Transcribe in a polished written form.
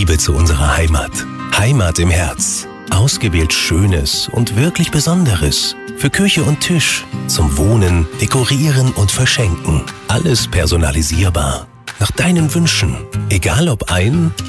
Liebe zu unserer Heimat. Heimat im Herz. Ausgewählt Schönes und wirklich Besonderes. Für Küche und Tisch, zum Wohnen, Dekorieren und Verschenken. Alles personalisierbar. Nach deinen Wünschen. Egal ob ein